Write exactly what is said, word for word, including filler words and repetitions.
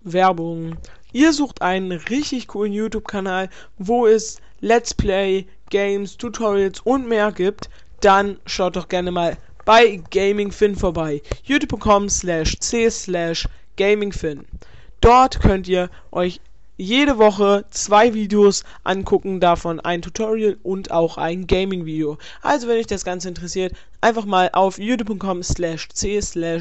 Werbung. Ihr sucht einen richtig coolen YouTube-Kanal, wo es Let's Play, Games, Tutorials und mehr gibt, dann schaut doch gerne mal bei GamingFin vorbei. youtube punkt com slash c slash gamingfin. Dort könnt ihr euch jede Woche zwei Videos angucken, davon ein Tutorial und auch ein Gaming-Video. Also wenn euch das Ganze interessiert, einfach mal auf youtube punkt com slash c slash